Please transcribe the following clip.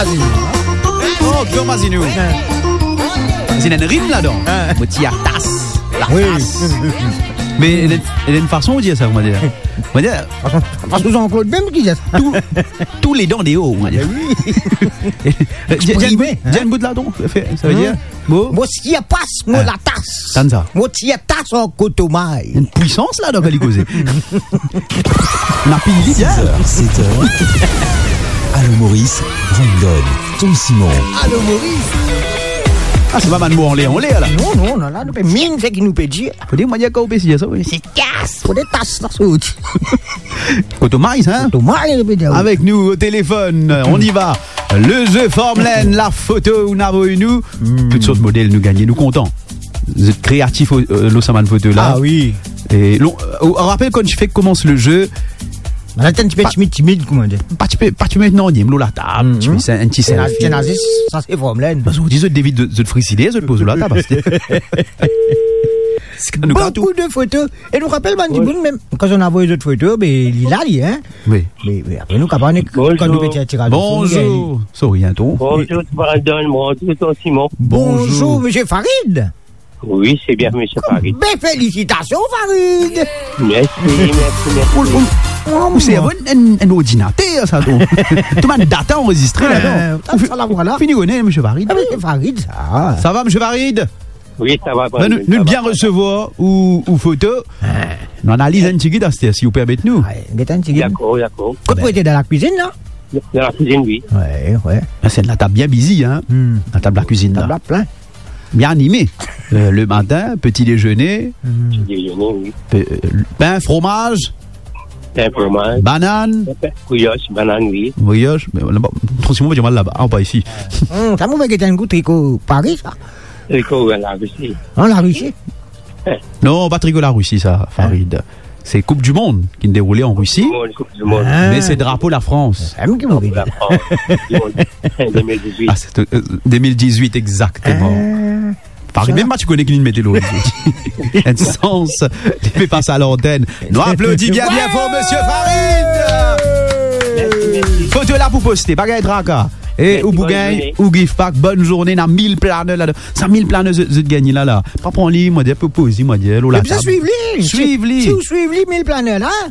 Oh, Gomazino. C'est une rime là-dedans. Motia tasse. La tasse. Mais il y a une façon de dire ça, on va dire. On va dire. Parce que Jean-Claude même qui dit ça. Tous les dents des hauts, on va dire. Oui. J'ai un bout de là, donc. Ça veut dire. Moi, s'il y a passe, moi, la tasse. T'as ça. Moi, s'il y a tasse en cotomaille. Une puissance là, dans Calico. On a payé 6h, 7h. Allô Maurice, Brandon, Tom Simon. Allô Maurice. Ah, c'est pas mal de mots en l'air, là. Non, là, nous peut mine, c'est qui nous peut dire. Faut dire, moi, il y a qu'à opérer ça, oui. C'est casse. Faut des tasses, là, saute. Cotomaille, hein? Cotomaille, je peux dire. Avec nous au téléphone, on y va. Le jeu Formelaine, la photo, où n'avons nous. Toutes sortes de modèles, nous gagner, nous contents. Vous êtes créatifs, l'Ossaman Photo, là. Ah oui. Et, on rappelle quand je fais que commence le jeu. On a un petit peu timide, comment dire. Pas tu mets non, il y a la table, tu mets un petit selfie. Ça c'est Formelaine. Parce qu'on dit, David, de fricider, de poser la table. Beaucoup de photos. Et nous rappelle, Bandiboun, même quand on a vu les autres photos, il a dit, hein. Oui. Mais après, nous, quand nous pétions tirage. Bonjour. Soriento. Bonjour, Brandon. Bonjour, Simon. Bonjour, monsieur Farid. Oui, c'est bien, monsieur Farid. Ben, félicitations, Farid. Merci. C'est un ordinateur, ça. Tout le monde data enregistré là-dedans. Ça la voilà. Fini, monsieur Farid. Ah, monsieur Farid, ça. Ça va, monsieur Farid? Oui, ça va. Nous bien recevoir ou photo. On analyse un petit guide, si vous permettez nous. D'accord. Quand vous étiez dans la cuisine, là? Dans la cuisine, oui. Ouais. C'est la table bien busy, hein. La table de la cuisine, là. Table plein. Bien animé. Le matin, petit déjeuner. Petit déjeuner, oui. Pain, fromage. Pain, fromage. Banane. Brioche, banane, oui. Brioche. Mais là-bas, trop si on va dire mal là-bas, pas ici. Ça m'a fait un goût tricot Paris, ça. Tricot la Russie. En la Russie? Non, pas tricot la Russie, ça, Farid. C'est Coupe du Monde qui est déroulée en Russie. Coupe du Monde. Mais c'est drapeau la France. C'est qui m'a dit. La France. 2018. Ah, c'est 2018, exactement. Farid, même pas tu connais qu'il mettait l'eau. Un sens, il fait passer à l'antenne. Nous applaudissons bien fort, monsieur Farid. Photo là pour poster, pas gagner tracas. Et au Bougain, ou give pack, bonne journée, dans 1000 planeurs là. Ça 1000 planeurs de gagner là. Pas prendre lui, moi dire, poser, moi dire, là. Suivez-les. Suivez-les. Si vous suivez les 1000 planeurs là.